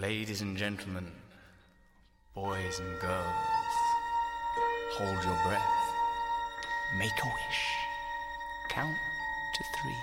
Ladies and gentlemen, boys and girls, hold your breath. Make a wish. Count to 3.